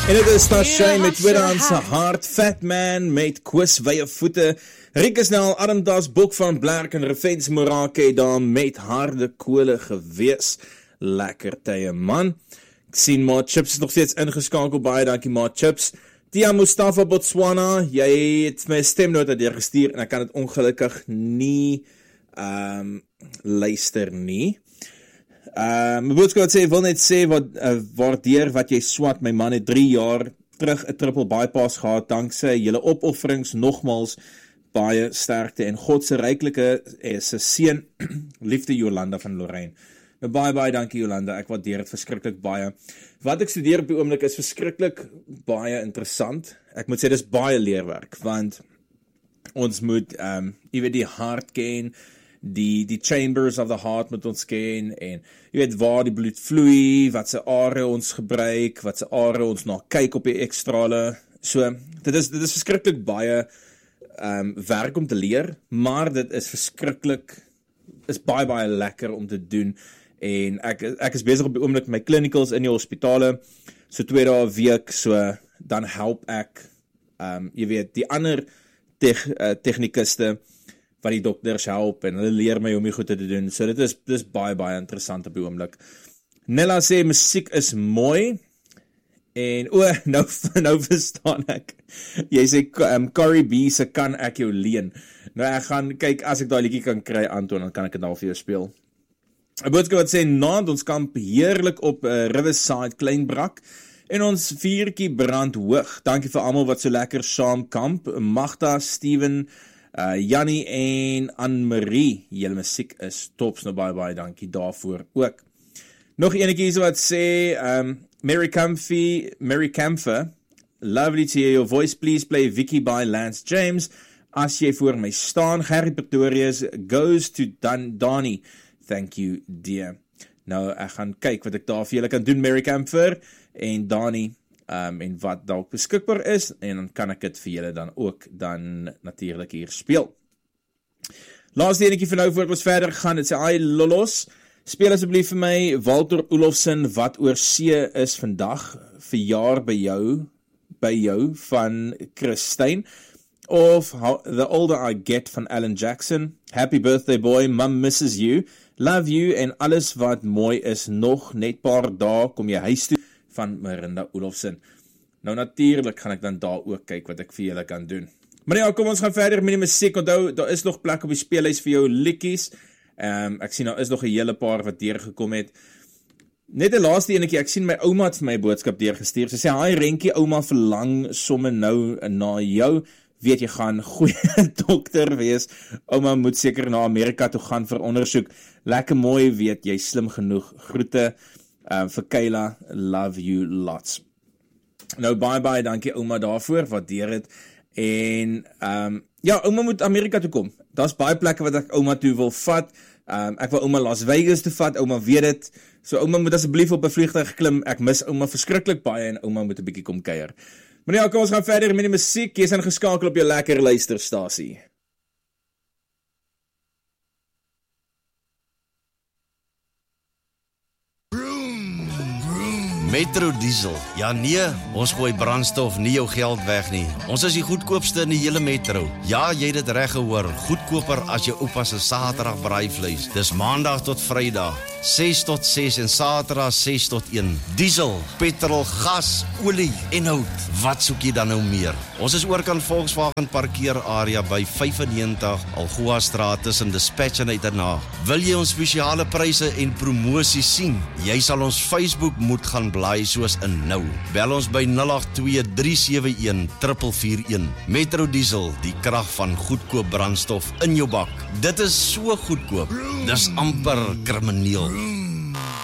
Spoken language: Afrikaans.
En dit is Tashay met tweedehandse hart, Fat Man met Koos wye voete, Riekesnel, Adam Das, Bok van Blerk en Revens Morake daar met harde kole gewees. Lekker tye man. Ek sien Ma Chips is nog steeds ingeskakel, baie dankie Ma Chips. Tia Mustafa Botswana, jy het my stemnota deurgestuur en ek kan dit ongelukkig nie luister nie. My boodskap sê, wil net sê, waardeer wat jy swat, my man het 3 jaar terug 'n triple bypass gehad, dankse julle opofferings, nogmals, baie sterkte, en God se ryklike se seën, liefde Jolanda van Lorraine. Nou baie dankie Jolanda, ek waardeer dit verskriklik baie. Wat ek studeer op die oomblik is verskriklik baie interessant, ek moet sê, dis baie leerwerk, want ons moet, jy weet die hart ken, die chambers of the heart moet ons ken, en jy weet waar die bloed vloei, wat se are ons gebruik, wat se are ons na kyk op die ekstrale, so, dit is verskriklik baie werk om te leer, maar dit is verskriklik, is baie lekker om te doen, en ek is besig op die oomblik met my clinicals in die hospitale, so 2 dae 'n week, so dan help ek, jy weet, die ander technikuste, wat die dokters help, en hulle leer my om die goede te doen, so dit is baie interessant op die oomblik. Nella sê, musiek is mooi, en nou verstaan ek, jy sê, Corey B se kan ek jou leen, nou ek gaan kyk, as ek daai liedjie kan kry, Anton, dan kan ek dit nou vir jou speel. 'n boodskap wat sê, naand ons kamp heerlik op Riverside Kleinbrak, en ons vuurtjie brand hoog, dankie vir almal wat so lekker saam kamp, Magda, Steven, Jannie en Anne-Marie, julle musiek is tops, nou baie dankie daarvoor ook. Nog enetjie wat sê, Mary Camphor, lovely to hear your voice, please play Vicky by Lance James, as jy voor my staan, Harry Pretorius goes to Donnie, thank you dear. Nou ek gaan kyk wat ek daar vir julle kan doen, Mary Camphor en Donnie, en wat dalk beskikbaar is, en dan kan ek dit vir julle dan ook dan natuurlik hier speel. Laaste enetjie vir nou, voor ons verder gaan, dit sê, hi Lolos, speel asseblief vir my, Walter Olofsen, wat oor see is vandag, verjaar by jou, van Christine, of The Older I Get van Alan Jackson, Happy Birthday Boy, Mum misses you, love you, en alles wat mooi is, nog net paar dae, kom jy huis toe, van Marinda Olofsen. Nou natuurlik gaan ek dan daar ook kyk wat ek vir julle kan doen. Maar ja, kom ons gaan verder met die musiek, onthou, daar is nog plek op die speellys vir jou liedjies, ek sien daar is nog 'n hele paar wat deurgekom het. Net 'n laaste enetjie, ek sien my ouma het vir my boodskap deurgestuur, sy sê, hi Renkie, ouma verlang somme nou na jou, weet jy gaan goeie dokter wees, ouma moet seker na Amerika toe gaan vir ondersoek, lekker mooi, weet jy slim genoeg, groete, vir Kayla, love you lots. Nou baie dankie ouma daarvoor, waardeer het, en ja, ouma moet Amerika toe kom, daar is baie plekke wat ek ouma toe wil vat, ek wil ouma Las Vegas toe vat, ouma weet het, so ouma moet asseblief op 'n vliegtuig klim, ek mis ouma verskriklik baie, en ouma moet 'n bietjie kom kuier. Maar ja, kom ons gaan verder met die musiek, jy is ingeskakel op jou lekker luisterstasie. Metro Diesel. Ja nee, ons gooi brandstof nie jou geld weg nie. Ons is die goedkoopste in die hele metro. Ja, jy het dit reg gehoor. Goedkoper as jou oupa se Saterdag braaivleis. Dis Maandag tot Vrydag, 6 tot 6 en Saterdag 6 tot 1. Diesel, petrol, gas, olie en hout. Wat soek jy dan nou meer? Ons is oorkant Volkswagen parkeerarea by 95 Algoa Straat tussen Dispatch en Uiternaag. Wil jy ons spesiale pryse en promosies sien? Jy sal ons Facebook moet gaan blaai soos in nou. Bel ons by 082-371-441. Metro Diesel, die krag van goedkoop brandstof in jou bak. Dit is so goedkoop. Dis amper krimineel.